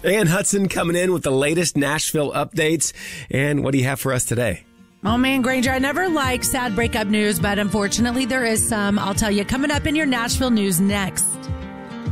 Ann Hudson coming in with the latest Nashville updates. And what do you have for us today? Oh, man, Granger, I never like sad breakup news, but unfortunately there is some. I'll tell you coming up in your Nashville news next.